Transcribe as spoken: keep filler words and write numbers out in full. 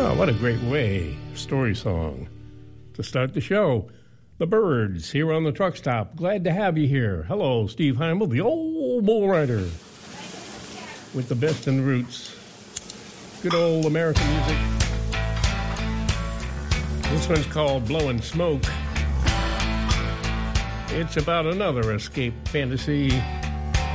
Oh, what a great way, story song, to start the show. The Byrds here on the truck stop. Glad to have you here. Hello, Steve Heimel, the old bull rider with the best in the roots. Good old American music. This one's called Blowing Smoke. It's about another escape fantasy